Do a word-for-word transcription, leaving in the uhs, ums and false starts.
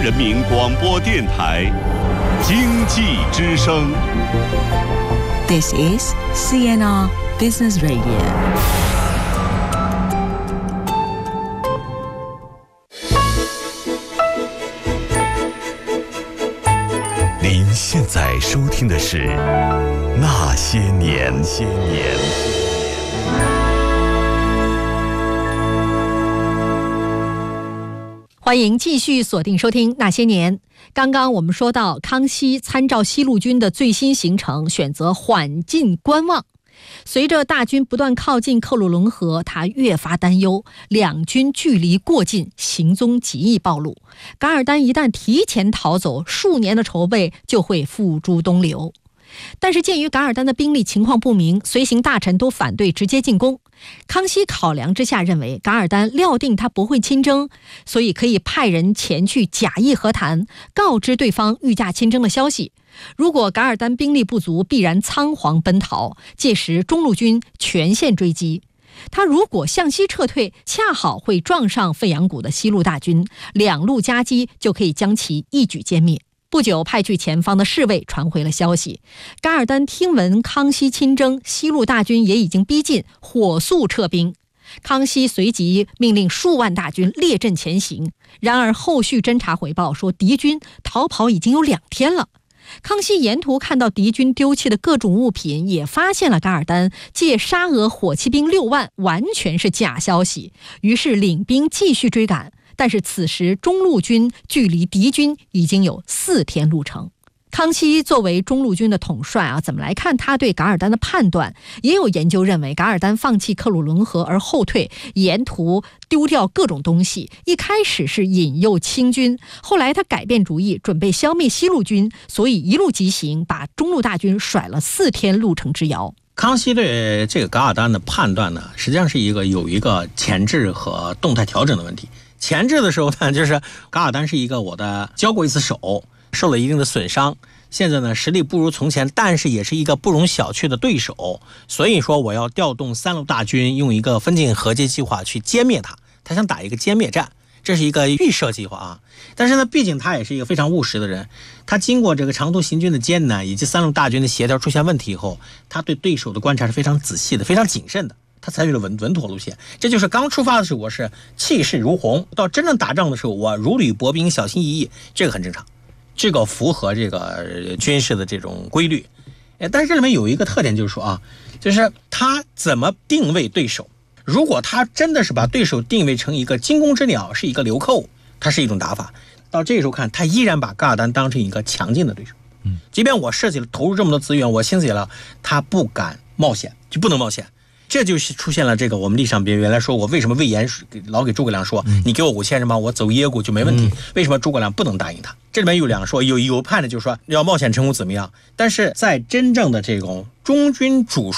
人民广播电台经济之声。 This is C N R Business Radio。 您现在收听的是《那些年》。些年。 欢迎继续锁定收听《那些年》。刚刚我们说到，康熙参照西路军的最新行程，选择缓进观望。随着大军不断靠近克鲁伦河，他越发担忧两军距离过近，行踪极易暴露。噶尔丹一旦提前逃走，数年的筹备就会付诸东流。但是鉴于噶尔丹的兵力情况不明，随行大臣都反对直接进攻。康熙考量之下认为，噶尔丹料定他不会亲征，所以可以派人前去假意和谈，告知对方御驾亲征的消息。如果噶尔丹兵力不足，必然仓皇奔逃，届时中路军全线追击。他如果向西撤退，恰好会撞上费扬古的西路大军，两路夹击就可以将其一举歼灭。不久，派去前方的侍卫传回了消息，噶尔丹听闻康熙亲征，西路大军也已经逼近，火速撤兵。康熙随即命令数万大军列阵前行。然而后续侦察回报说，敌军逃跑已经有两天了。康熙沿途看到敌军丢弃的各种物品，也发现了噶尔丹借沙俄火骑兵六万完全是假消息，于是领兵继续追赶。但是此时中路军距离敌军已经有四天路程。康熙作为中路军的统帅啊，怎么来看他对噶尔丹的判断？也有研究认为，噶尔丹放弃克鲁伦河而后退，沿途丢掉各种东西，一开始是引诱清军，后来他改变主意，准备消灭西路军，所以一路急行，把中路大军甩了四天路程之遥。 康熙对这个噶尔丹的判断呢，实际上是一个有一个前置和动态调整的问题。前置的时候呢，就是噶尔丹是一个我的交过一次手，受了一定的损伤，现在呢实力不如从前，但是也是一个不容小觑的对手，所以说我要调动三路大军，用一个分进合击计划去歼灭他，他想打一个歼灭战，这是一个预设计划啊。但是呢，毕竟他也是一个非常务实的人，他经过这个长途行军的艰难，以及三路大军的协调出现问题以后，他对对手的观察是非常仔细的，非常谨慎的。他采取了稳稳妥路线，这就是刚出发的时候我是气势如虹，到真正打仗的时候我如履薄冰，小心翼翼，这个很正常，这个符合这个军事的这种规律。但是这里面有一个特点，就是说啊，就是他怎么定位对手。如果他真的是把对手定位成一个惊弓之鸟，是一个流寇，它是一种打法。到这时候看，他依然把噶尔丹当成一个强劲的对手。嗯，即便我设计了投入这么多资源，我兴起了，他不敢冒险，就不能冒险。这就是出现了这个我们历史上别原来说我为什么魏延老给诸葛亮说、嗯、你给我五千人吗？我走耶谷就没问题、嗯、为什么诸葛亮不能答应他？这里面有两说，有有判的就是说要冒险成功怎么样，但是在真正的这种中军主